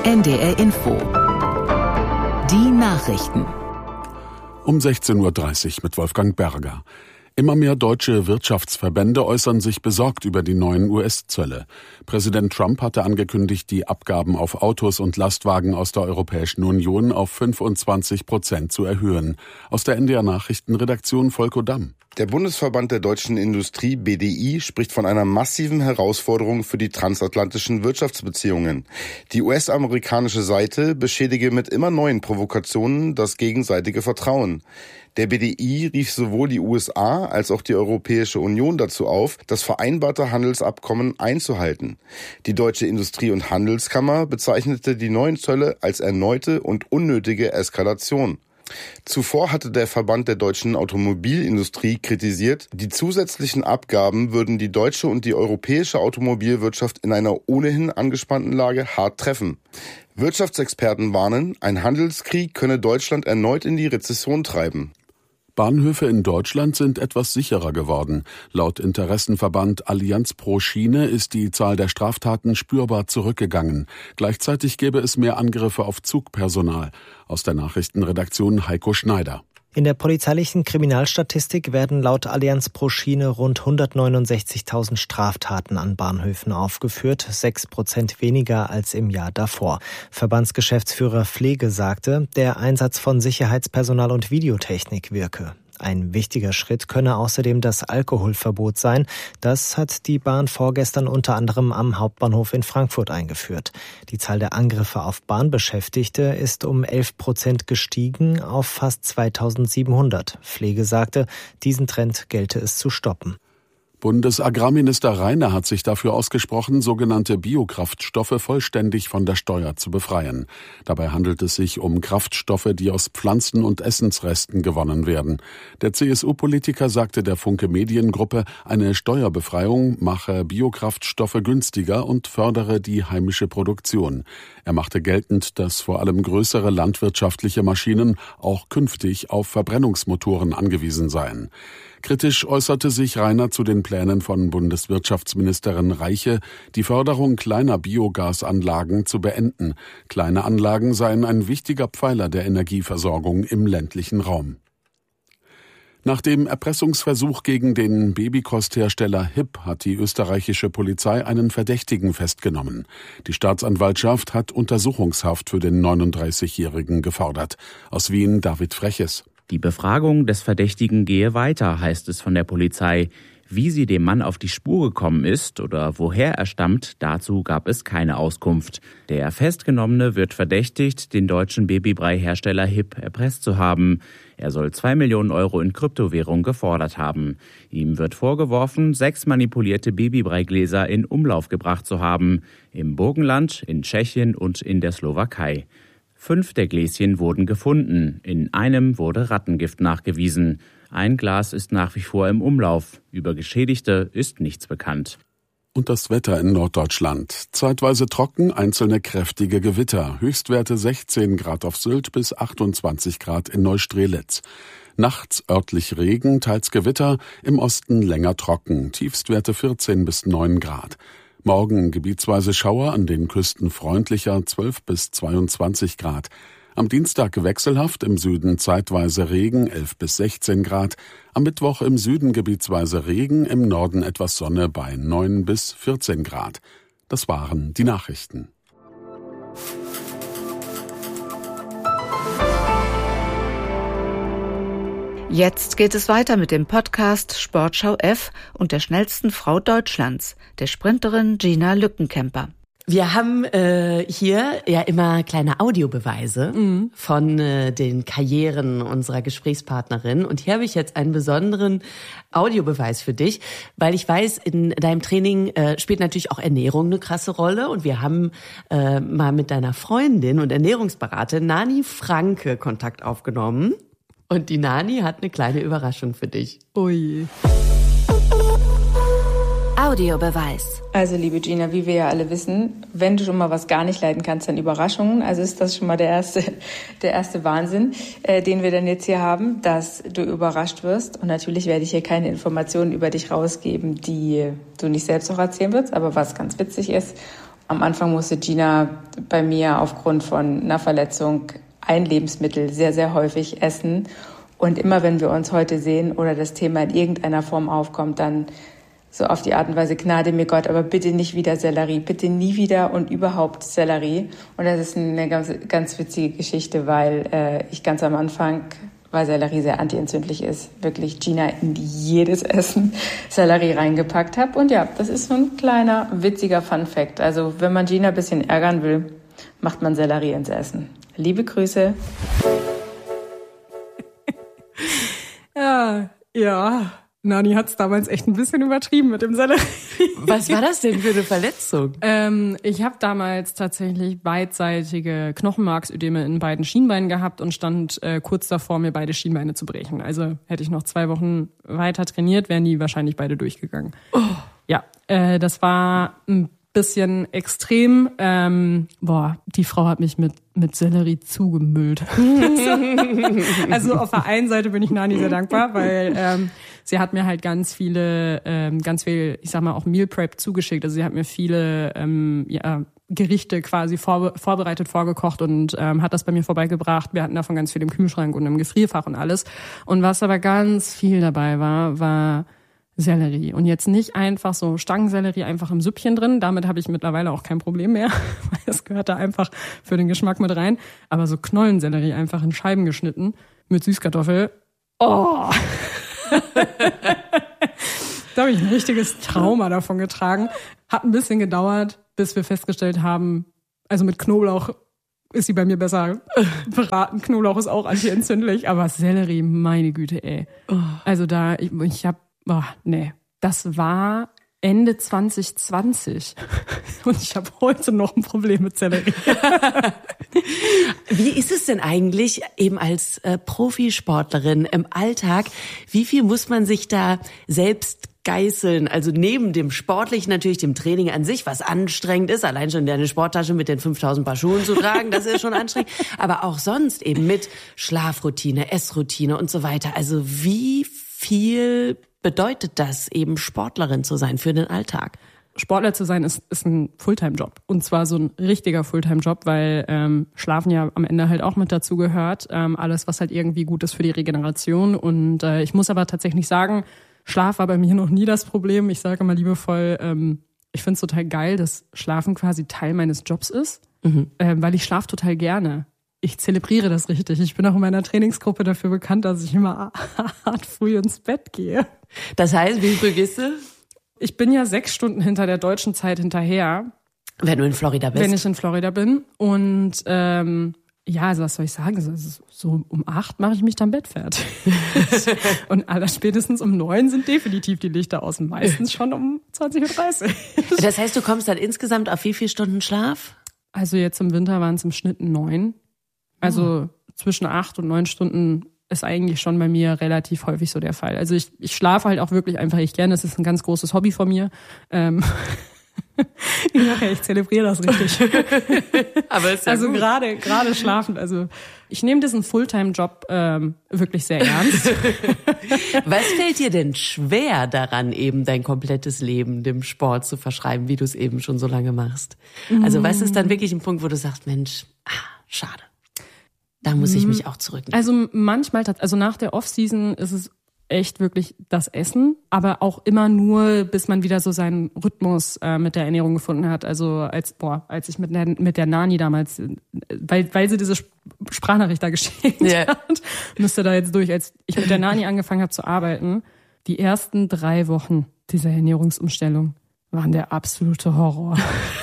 NDR Info. Die Nachrichten. Um 16:30 Uhr mit Wolfgang Berger. Immer mehr deutsche Wirtschaftsverbände äußern sich besorgt über die neuen US-Zölle. Präsident Trump hatte angekündigt, die Abgaben auf Autos und Lastwagen aus der Europäischen Union auf 25% zu erhöhen. Aus der NDR Nachrichtenredaktion Volko Damm. Der Bundesverband der deutschen Industrie, BDI, spricht von einer massiven Herausforderung für die transatlantischen Wirtschaftsbeziehungen. Die US-amerikanische Seite beschädige mit immer neuen Provokationen das gegenseitige Vertrauen. Der BDI rief sowohl die USA als auch die Europäische Union dazu auf, das vereinbarte Handelsabkommen einzuhalten. Die Deutsche Industrie- und Handelskammer bezeichnete die neuen Zölle als erneute und unnötige Eskalation. Zuvor hatte der Verband der deutschen Automobilindustrie kritisiert, die zusätzlichen Abgaben würden die deutsche und die europäische Automobilwirtschaft in einer ohnehin angespannten Lage hart treffen. Wirtschaftsexperten warnen, ein Handelskrieg könne Deutschland erneut in die Rezession treiben. Bahnhöfe in Deutschland sind etwas sicherer geworden. Laut Interessenverband Allianz pro Schiene ist die Zahl der Straftaten spürbar zurückgegangen. Gleichzeitig gäbe es mehr Angriffe auf Zugpersonal. Aus der Nachrichtenredaktion Heiko Schneider. In der polizeilichen Kriminalstatistik werden laut Allianz pro Schiene rund 169.000 Straftaten an Bahnhöfen aufgeführt, 6% weniger als im Jahr davor. Verbandsgeschäftsführer Pflege sagte, der Einsatz von Sicherheitspersonal und Videotechnik wirke. Ein wichtiger Schritt könne außerdem das Alkoholverbot sein. Das hat die Bahn vorgestern unter anderem am Hauptbahnhof in Frankfurt eingeführt. Die Zahl der Angriffe auf Bahnbeschäftigte ist um 11% gestiegen auf fast 2.700. Pflege sagte, diesen Trend gelte es zu stoppen. Bundesagrarminister Reiner hat sich dafür ausgesprochen, sogenannte Biokraftstoffe vollständig von der Steuer zu befreien. Dabei handelt es sich um Kraftstoffe, die aus Pflanzen- und Essensresten gewonnen werden. Der CSU-Politiker sagte der Funke Mediengruppe, eine Steuerbefreiung mache Biokraftstoffe günstiger und fördere die heimische Produktion. Er machte geltend, dass vor allem größere landwirtschaftliche Maschinen auch künftig auf Verbrennungsmotoren angewiesen seien. Kritisch äußerte sich Reiner zu den Plänen von Bundeswirtschaftsministerin Reiche, die Förderung kleiner Biogasanlagen zu beenden. Kleine Anlagen seien ein wichtiger Pfeiler der Energieversorgung im ländlichen Raum. Nach dem Erpressungsversuch gegen den Babykosthersteller HIP hat die österreichische Polizei einen Verdächtigen festgenommen. Die Staatsanwaltschaft hat Untersuchungshaft für den 39-Jährigen gefordert. Aus Wien David Freches. Die Befragung des Verdächtigen gehe weiter, heißt es von der Polizei. Wie sie dem Mann auf die Spur gekommen ist oder woher er stammt, dazu gab es keine Auskunft. Der Festgenommene wird verdächtigt, den deutschen Babybrei-Hersteller HIP erpresst zu haben. Er soll 2 Millionen Euro in Kryptowährung gefordert haben. Ihm wird vorgeworfen, 6 manipulierte Babybreigläser in Umlauf gebracht zu haben. Im Burgenland, in Tschechien und in der Slowakei. 5 der Gläschen wurden gefunden. In einem wurde Rattengift nachgewiesen. Ein Glas ist nach wie vor im Umlauf. Über Geschädigte ist nichts bekannt. Und das Wetter in Norddeutschland. Zeitweise trocken, einzelne kräftige Gewitter. Höchstwerte 16 Grad auf Sylt bis 28 Grad in Neustrelitz. Nachts örtlich Regen, teils Gewitter, im Osten länger trocken. Tiefstwerte 14 bis 9 Grad. Morgen gebietsweise Schauer, an den Küsten freundlicher 12 bis 22 Grad. Am Dienstag wechselhaft, im Süden zeitweise Regen 11 bis 16 Grad. Am Mittwoch im Süden gebietsweise Regen, im Norden etwas Sonne bei 9 bis 14 Grad. Das waren die Nachrichten. Jetzt geht es weiter mit dem Podcast Sportschau F und der schnellsten Frau Deutschlands, der Sprinterin Gina Lückenkämper. Wir haben hier ja immer kleine Audiobeweise von den Karrieren unserer Gesprächspartnerin. Und hier habe ich jetzt einen besonderen Audiobeweis für dich, weil ich weiß, in deinem Training spielt natürlich auch Ernährung eine krasse Rolle. Und wir haben mal mit deiner Freundin und Ernährungsberaterin Nani Franke Kontakt aufgenommen. Und die Nani hat eine kleine Überraschung für dich. Ui. Audiobeweis. Also liebe Gina, wie wir ja alle wissen, wenn du schon mal was gar nicht leiden kannst, dann Überraschungen. Also ist das schon mal der erste Wahnsinn, den wir dann jetzt hier haben, dass du überrascht wirst. Und natürlich werde ich hier keine Informationen über dich rausgeben, die du nicht selbst auch erzählen wirst, aber was ganz witzig ist. Am Anfang musste Gina bei mir aufgrund von einer Verletzung ein Lebensmittel sehr, sehr häufig essen. Und immer wenn wir uns heute sehen oder das Thema in irgendeiner Form aufkommt, dann so auf die Art und Weise, Gnade mir Gott, aber bitte nicht wieder Sellerie, bitte nie wieder und überhaupt Sellerie. Und das ist eine ganz, ganz witzige Geschichte, weil ich ganz am Anfang, weil Sellerie sehr antientzündlich ist, wirklich Gina in jedes Essen Sellerie reingepackt habe. Und ja, das ist so ein kleiner, witziger Fun-Fact. Also wenn man Gina ein bisschen ärgern will, macht man Sellerie ins Essen. Liebe Grüße. Ja. Nani hat es damals echt ein bisschen übertrieben mit dem Sellerie. Was war das denn für eine Verletzung? Ich habe damals tatsächlich beidseitige Knochenmarksödeme in beiden Schienbeinen gehabt und stand kurz davor, mir beide Schienbeine zu brechen. Also hätte ich noch 2 Wochen weiter trainiert, wären die wahrscheinlich beide durchgegangen. Oh. Ja, das war ein bisschen extrem. Die Frau hat mich mit Sellerie zugemüllt. Also auf der einen Seite bin ich Nani sehr dankbar, weil sie hat mir halt ganz viel, ich sag mal auch Meal Prep zugeschickt. Also sie hat mir viele Gerichte quasi vorbereitet, vorgekocht und hat das bei mir vorbeigebracht. Wir hatten davon ganz viel im Kühlschrank und im Gefrierfach und alles. Und was aber ganz viel dabei war Sellerie. Und jetzt nicht einfach so Stangensellerie einfach im Süppchen drin. Damit habe ich mittlerweile auch kein Problem mehr, weil es gehört da einfach für den Geschmack mit rein. Aber so Knollensellerie einfach in Scheiben geschnitten mit Süßkartoffel. Oh! Da habe ich ein richtiges Trauma davon getragen. Hat ein bisschen gedauert, bis wir festgestellt haben, also mit Knoblauch ist sie bei mir besser beraten. Knoblauch ist auch antientzündlich, aber Sellerie, meine Güte, ey. Also das war Ende 2020 und ich habe heute noch ein Problem mit Sellerie. Wie ist es denn eigentlich eben als Profisportlerin im Alltag? Wie viel muss man sich da selbst geißeln? Also neben dem Sportlichen natürlich, dem Training an sich, was anstrengend ist, allein schon deine Sporttasche mit den 5000 Paar Schuhen zu tragen, das ist schon anstrengend. Aber auch sonst eben mit Schlafroutine, Essroutine und so weiter. Also wie viel bedeutet das eben, Sportlerin zu sein für den Alltag? Sportler zu sein ist ein Fulltime-Job. Und zwar so ein richtiger Fulltime-Job, weil Schlafen ja am Ende halt auch mit dazu gehört. Alles, was halt irgendwie gut ist für die Regeneration. Und ich muss aber tatsächlich sagen, Schlaf war bei mir noch nie das Problem. Ich sage immer liebevoll, ich finde es total geil, dass Schlafen quasi Teil meines Jobs ist, weil ich schlafe total gerne. Ich zelebriere das richtig. Ich bin auch in meiner Trainingsgruppe dafür bekannt, dass ich immer hart früh ins Bett gehe. Das heißt, wie früh gehst du? Ich bin ja 6 Stunden hinter der deutschen Zeit hinterher. Wenn du in Florida bist. Wenn ich in Florida bin. Und also was soll ich sagen? So um 8 mache ich mich dann Bett fertig. Und allerspätestens um 9 sind definitiv die Lichter aus. Meistens schon um 20:30 Uhr. Das heißt, du kommst dann insgesamt auf wie viele Stunden Schlaf? Also jetzt im Winter waren es im Schnitt 9. Also zwischen 8 und 9 Stunden ist eigentlich schon bei mir relativ häufig so der Fall. Also ich schlafe halt auch wirklich einfach ich gerne. Das ist ein ganz großes Hobby von mir. Ich zelebriere das richtig. Aber ist ja also gut. gerade schlafend. Also ich nehme diesen Fulltime-Job wirklich sehr ernst. Was fällt dir denn schwer daran, eben dein komplettes Leben dem Sport zu verschreiben, wie du es eben schon so lange machst? Also was ist dann wirklich ein Punkt, wo du sagst, Mensch, schade. Da muss ich mich auch zurücknehmen. Also manchmal, nach der Off-Season ist es echt wirklich das Essen, aber auch immer nur, bis man wieder so seinen Rhythmus mit der Ernährung gefunden hat. Also als ich mit der Nani damals, weil sie diese Sprachnachricht da geschickt hat, müsste da jetzt durch, als ich mit der Nani angefangen habe zu arbeiten, die ersten 3 Wochen dieser Ernährungsumstellung waren der absolute Horror.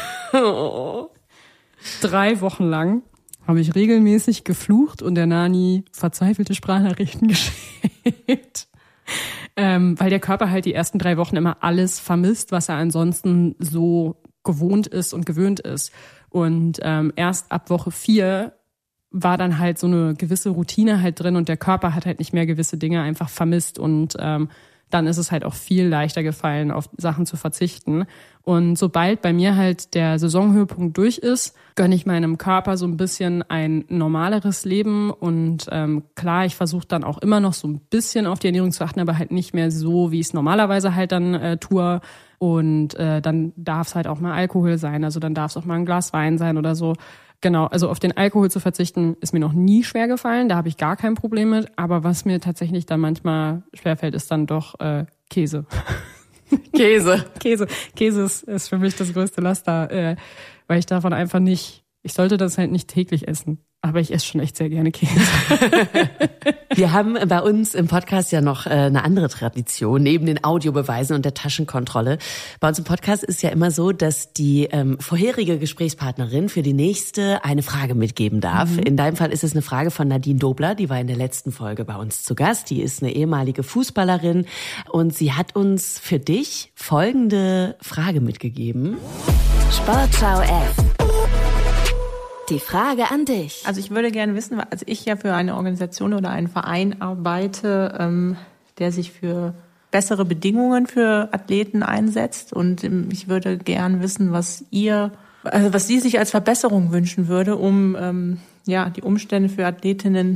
3 Wochen lang habe ich regelmäßig geflucht und der Nani verzweifelte Sprachnachrichten geschickt. Weil der Körper halt die ersten 3 Wochen immer alles vermisst, was er ansonsten so gewohnt ist und gewöhnt ist. Und erst ab Woche 4 war dann halt so eine gewisse Routine halt drin und der Körper hat halt nicht mehr gewisse Dinge einfach vermisst und dann ist es halt auch viel leichter gefallen, auf Sachen zu verzichten. Und sobald bei mir halt der Saisonhöhepunkt durch ist, gönne ich meinem Körper so ein bisschen ein normaleres Leben. Und klar, ich versuche dann auch immer noch so ein bisschen auf die Ernährung zu achten, aber halt nicht mehr so, wie ich es normalerweise halt dann tue. Und dann darf es halt auch mal Alkohol sein, also dann darf es auch mal ein Glas Wein sein oder so. Genau, also auf den Alkohol zu verzichten, ist mir noch nie schwer gefallen, da habe ich gar kein Problem mit. Aber was mir tatsächlich dann manchmal schwerfällt, ist dann doch Käse. Käse ist für mich das größte Laster, weil ich davon einfach nicht, ich sollte das halt nicht täglich essen. Aber ich esse schon echt sehr gerne Käse. Wir haben bei uns im Podcast ja noch eine andere Tradition, neben den Audiobeweisen und der Taschenkontrolle. Bei uns im Podcast ist ja immer so, dass die vorherige Gesprächspartnerin für die nächste eine Frage mitgeben darf. In deinem Fall ist es eine Frage von Nadine Dobler, die war in der letzten Folge bei uns zu Gast. Die ist eine ehemalige Fußballerin und sie hat uns für dich folgende Frage mitgegeben. Sportschau F. Die Frage an dich. Also ich würde gerne wissen, also ich ja für eine Organisation oder einen Verein arbeite, der sich für bessere Bedingungen für Athleten einsetzt. Und ich würde gern wissen, was Sie sich als Verbesserung wünschen würde, um die Umstände für Athletinnen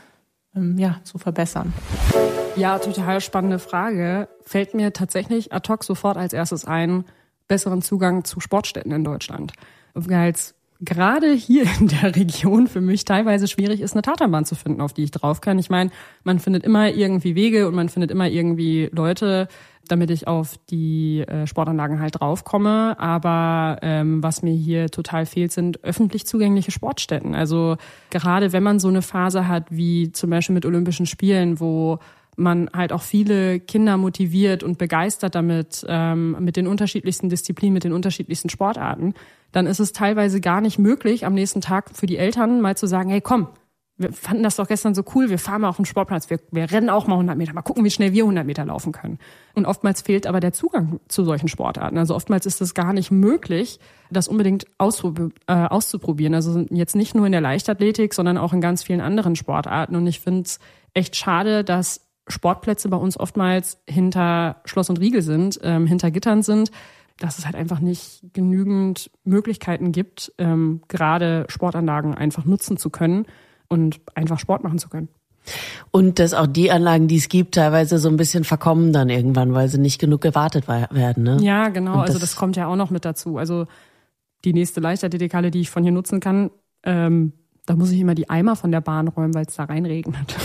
zu verbessern. Ja, total spannende Frage. Fällt mir tatsächlich ad hoc sofort als erstes ein, besseren Zugang zu Sportstätten in Deutschland. Weil es gerade hier in der Region für mich teilweise schwierig ist, eine Tatanbahn zu finden, auf die ich drauf kann. Ich meine, man findet immer irgendwie Wege und man findet immer irgendwie Leute, damit ich auf die Sportanlagen halt draufkomme. Aber was mir hier total fehlt, sind öffentlich zugängliche Sportstätten. Also gerade wenn man so eine Phase hat, wie zum Beispiel mit Olympischen Spielen, wo man halt auch viele Kinder motiviert und begeistert damit, mit den unterschiedlichsten Disziplinen, mit den unterschiedlichsten Sportarten, dann ist es teilweise gar nicht möglich, am nächsten Tag für die Eltern mal zu sagen, hey komm, wir fanden das doch gestern so cool, wir fahren mal auf den Sportplatz, wir rennen auch mal 100 Meter, mal gucken, wie schnell wir 100 Meter laufen können. Und oftmals fehlt aber der Zugang zu solchen Sportarten. Also oftmals ist es gar nicht möglich, das unbedingt auszuprobieren. Also jetzt nicht nur in der Leichtathletik, sondern auch in ganz vielen anderen Sportarten. Und ich finde es echt schade, dass Sportplätze bei uns oftmals hinter Schloss und Riegel sind, hinter Gittern sind, dass es halt einfach nicht genügend Möglichkeiten gibt, gerade Sportanlagen einfach nutzen zu können und einfach Sport machen zu können. Und dass auch die Anlagen, die es gibt, teilweise so ein bisschen verkommen dann irgendwann, weil sie nicht genug gewartet werden, ne? Ja, genau. Also das kommt ja auch noch mit dazu. Also die nächste Leichtathletikhalle, die ich von hier nutzen kann, da muss ich immer die Eimer von der Bahn räumen, weil es da reinregnet.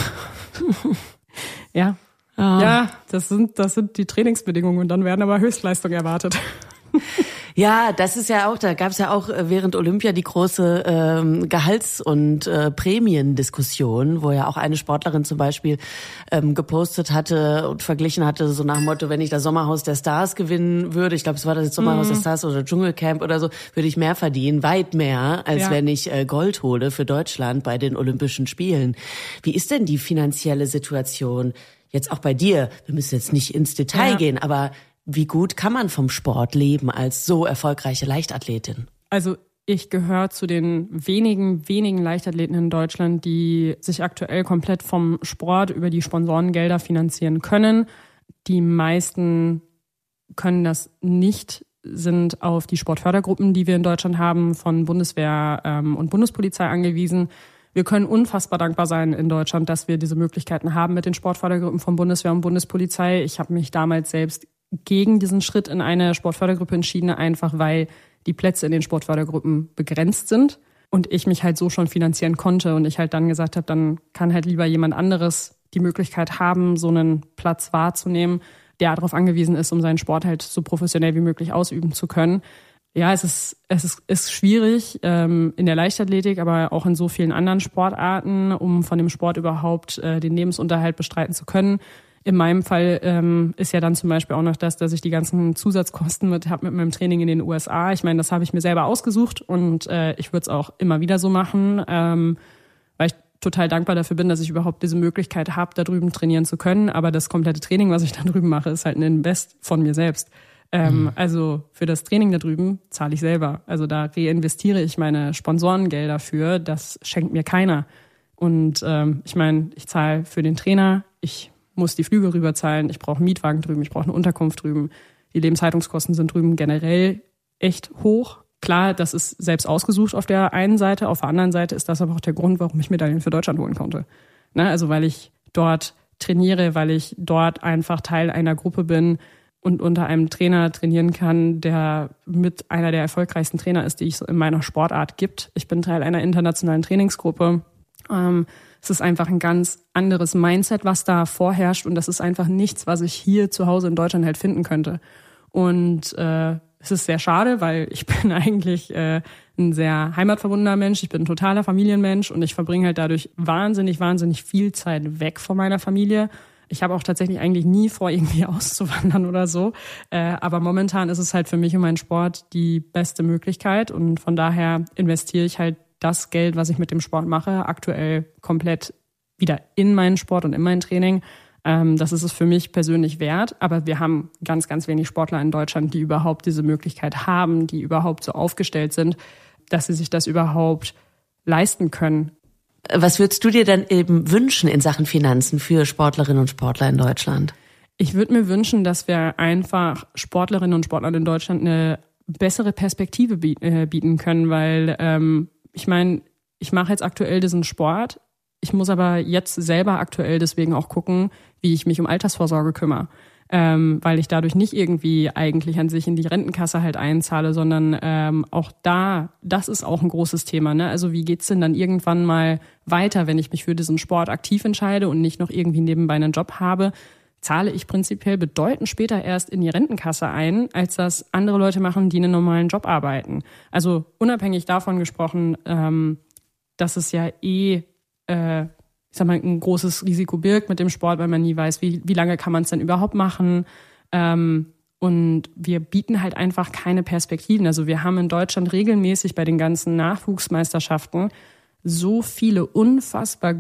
Ja. Ja, das sind die Trainingsbedingungen und dann werden aber Höchstleistungen erwartet. Ja, das ist ja auch, da gab es ja auch während Olympia die große Gehalts- und Prämiendiskussion, wo ja auch eine Sportlerin zum Beispiel gepostet hatte und verglichen hatte, so nach dem Motto, wenn ich das Sommerhaus der Stars gewinnen würde, ich glaube, es war das Sommerhaus der Stars oder Dschungelcamp oder so, würde ich mehr verdienen, weit mehr, als wenn ich Gold hole für Deutschland bei den Olympischen Spielen. Wie ist denn die finanzielle Situation jetzt auch bei dir? Wir müssen jetzt nicht ins Detail gehen, aber wie gut kann man vom Sport leben als so erfolgreiche Leichtathletin? Also ich gehöre zu den wenigen Leichtathleten in Deutschland, die sich aktuell komplett vom Sport über die Sponsorengelder finanzieren können. Die meisten können das nicht, sind auf die Sportfördergruppen, die wir in Deutschland haben, von Bundeswehr und Bundespolizei angewiesen. Wir können unfassbar dankbar sein in Deutschland, dass wir diese Möglichkeiten haben mit den Sportfördergruppen von Bundeswehr und Bundespolizei. Ich habe mich damals selbst gegen diesen Schritt in eine Sportfördergruppe entschieden, einfach weil die Plätze in den Sportfördergruppen begrenzt sind und ich mich halt so schon finanzieren konnte und ich halt dann gesagt habe, dann kann halt lieber jemand anderes die Möglichkeit haben, so einen Platz wahrzunehmen, der darauf angewiesen ist, um seinen Sport halt so professionell wie möglich ausüben zu können. Ja, es ist schwierig in der Leichtathletik, aber auch in so vielen anderen Sportarten, um von dem Sport überhaupt den Lebensunterhalt bestreiten zu können. In meinem Fall ist ja dann zum Beispiel auch noch das, dass ich die ganzen Zusatzkosten habe mit meinem Training in den USA. Ich meine, das habe ich mir selber ausgesucht und ich würde es auch immer wieder so machen, weil ich total dankbar dafür bin, dass ich überhaupt diese Möglichkeit habe, da drüben trainieren zu können. Aber das komplette Training, was ich da drüben mache, ist halt ein Invest von mir selbst. Also für das Training da drüben zahle ich selber. Also da reinvestiere ich meine Sponsorengelder für. Das schenkt mir keiner. Und ich meine, ich zahle für den Trainer, ich muss die Flüge rüberzahlen, ich brauche einen Mietwagen drüben, ich brauche eine Unterkunft drüben. Die Lebenshaltungskosten sind drüben generell echt hoch. Klar, das ist selbst ausgesucht auf der einen Seite, auf der anderen Seite ist das aber auch der Grund, warum ich Medaillen für Deutschland holen konnte. Ne? Also weil ich dort trainiere, weil ich dort einfach Teil einer Gruppe bin, und unter einem Trainer trainieren kann, der mit einer der erfolgreichsten Trainer ist, die es in meiner Sportart gibt. Ich bin Teil einer internationalen Trainingsgruppe. Es ist einfach ein ganz anderes Mindset, was da vorherrscht, und das ist einfach nichts, was ich hier zu Hause in Deutschland halt finden könnte. Und es ist sehr schade, weil ich bin eigentlich ein sehr heimatverbundener Mensch. Ich bin ein totaler Familienmensch und ich verbringe halt dadurch wahnsinnig viel Zeit weg von meiner Familie. Ich habe auch tatsächlich eigentlich nie vor, irgendwie auszuwandern oder so. Aber momentan ist es halt für mich und meinen Sport die beste Möglichkeit. Und von daher investiere ich halt das Geld, was ich mit dem Sport mache, aktuell komplett wieder in meinen Sport und in mein Training. Das ist es für mich persönlich wert. Aber wir haben ganz wenig Sportler in Deutschland, die überhaupt diese Möglichkeit haben, die überhaupt so aufgestellt sind, dass sie sich das überhaupt leisten können. Was würdest du dir dann eben wünschen in Sachen Finanzen für Sportlerinnen und Sportler in Deutschland? Ich würde mir wünschen, dass wir einfach Sportlerinnen und Sportlern in Deutschland eine bessere Perspektive bieten können, weil ich meine, ich mache jetzt aktuell diesen Sport. Ich muss aber jetzt selber aktuell deswegen auch gucken, wie ich mich um Altersvorsorge kümmere. Weil ich dadurch nicht irgendwie eigentlich an sich in die Rentenkasse halt einzahle, sondern auch das ist auch ein großes Thema, ne? Also wie geht's denn dann irgendwann mal weiter, wenn ich mich für diesen Sport aktiv entscheide und nicht noch irgendwie nebenbei einen Job habe? Zahle ich prinzipiell bedeutend später erst in die Rentenkasse ein, als das andere Leute machen, die einen normalen Job arbeiten. Also unabhängig davon gesprochen, dass es ja ein großes Risiko birgt mit dem Sport, weil man nie weiß, wie lange kann man es denn überhaupt machen. Und wir bieten halt einfach keine Perspektiven. Also wir haben in Deutschland regelmäßig bei den ganzen Nachwuchsmeisterschaften so viele unfassbar